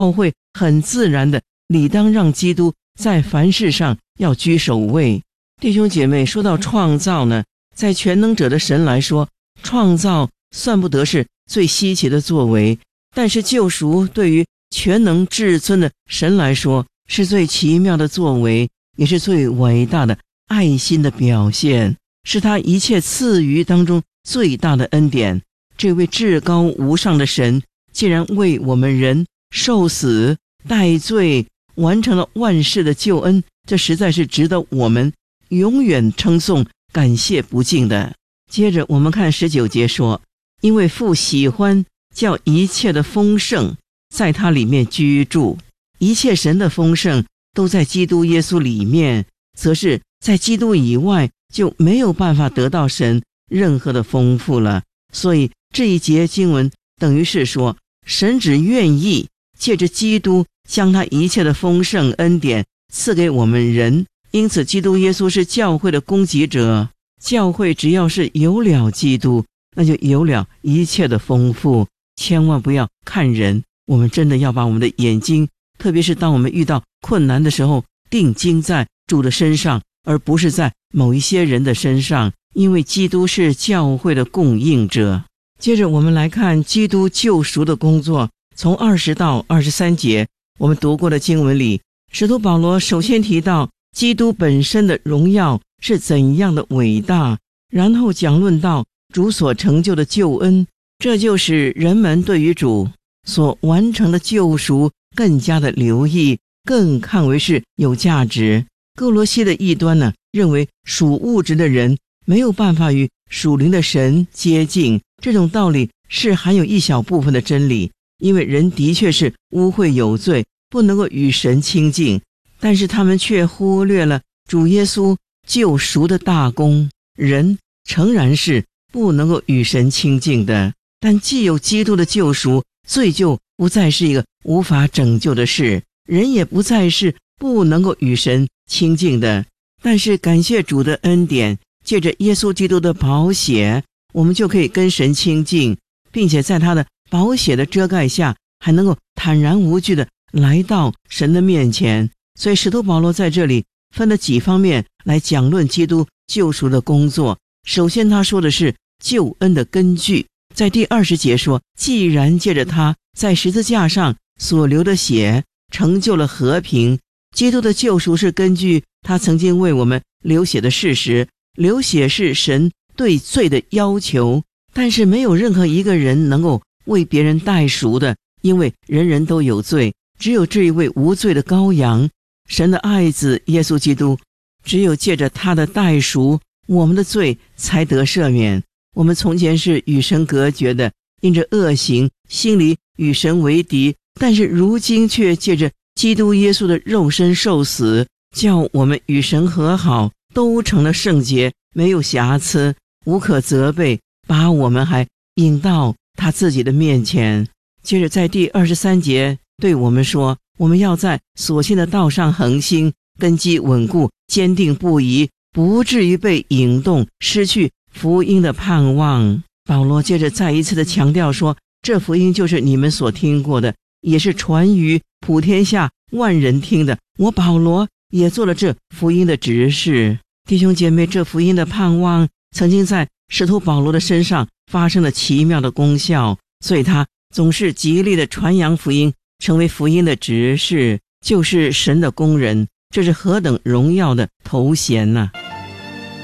教会很自然的理当让基督在凡事上要居首位。弟兄姐妹，说到创造呢，在全能者的神来说，创造算不得是最稀奇的作为，但是救赎对于全能至尊的神来说是最奇妙的作为，也是最伟大的爱心的表现，是他一切赐予当中最大的恩典。这位至高无上的神既然为我们人受死代罪，完成了万世的救恩，这实在是值得我们永远称颂感谢不尽的。接着我们看19节说，因为父喜欢叫一切的丰盛在他里面居住，一切神的丰盛都在基督耶稣里面，则是在基督以外就没有办法得到神任何的丰富了。所以这一节经文等于是说，神只愿意借着基督将他一切的丰盛恩典赐给我们人，因此基督耶稣是教会的供给者，教会只要是有了基督，那就有了一切的丰富。千万不要看人，我们真的要把我们的眼睛，特别是当我们遇到困难的时候，定睛在主的身上，而不是在某一些人的身上，因为基督是教会的供应者。接着我们来看基督救赎的工作，从20到23节我们读过的经文里，使徒保罗首先提到基督本身的荣耀是怎样的伟大，然后讲论到主所成就的救恩，这就使人们对于主所完成的救赎更加的留意，更看为是有价值。哥罗西的异端呢，认为属物质的人没有办法与属灵的神接近，这种道理是含有一小部分的真理，因为人的确是污秽有罪，不能够与神亲近，但是他们却忽略了主耶稣救赎的大功，人诚然是不能够与神亲近的，但既有基督的救赎，罪就不再是一个无法拯救的事，人也不再是不能够与神亲近的。但是感谢主的恩典，借着耶稣基督的宝血，我们就可以跟神亲近，并且在他的宝血的遮盖下，还能够坦然无惧的来到神的面前。所以使徒保罗在这里分了几方面来讲论基督救赎的工作。首先他说的是救恩的根据，在第20节说，既然借着他在十字架上所流的血成就了和平，基督的救赎是根据他曾经为我们流血的事实，流血是神对罪的要求，但是没有任何一个人能够为别人代赎的，因为人人都有罪，只有这一位无罪的羔羊，神的爱子耶稣基督，只有借着他的代赎，我们的罪才得赦免。我们从前是与神隔绝的，因着恶行，心里与神为敌，但是如今却借着基督耶稣的肉身受死，叫我们与神和好，都成了圣洁，没有瑕疵，无可责备，把我们还引到他自己的面前。接着在第23节对我们说，我们要在所信的道上恒心，根基稳固，坚定不移，不至于被引动，失去福音的盼望。保罗接着再一次的强调说，这福音就是你们所听过的，也是传于普天下万人听的，我保罗也做了这福音的执事。弟兄姐妹，这福音的盼望曾经在使徒保罗的身上发生了奇妙的功效，所以他总是极力的传扬福音，成为福音的执事，就是神的工人，这是何等荣耀的头衔啊。